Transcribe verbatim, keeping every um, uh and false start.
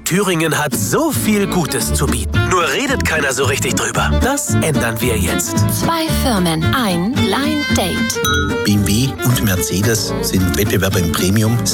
Thüringen hat so viel Gutes zu bieten. Nur redet keiner so richtig drüber. Das ändern wir jetzt. Zwei Firmen, ein Blind Date. B M W und Mercedes sind Wettbewerber im Premium